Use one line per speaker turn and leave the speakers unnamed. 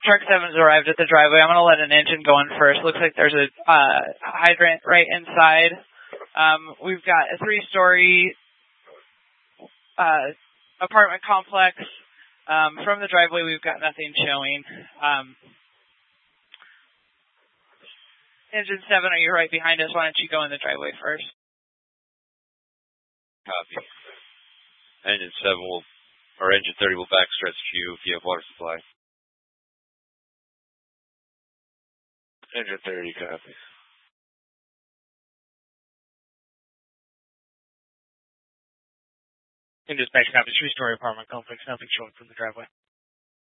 Truck 7's arrived at the driveway. I'm going to let an engine go in first. Looks like there's a hydrant right inside. We've got a 3-story apartment complex. From the driveway, we've got nothing showing. Engine 7, are you right behind us? Why don't you go in the driveway first?
Copy. Engine 7 or Engine 30 will backstretch to you if you have water supply. Engine 30, copy.
Engine dispatch, copy. 3-story apartment complex, nothing showing from the driveway.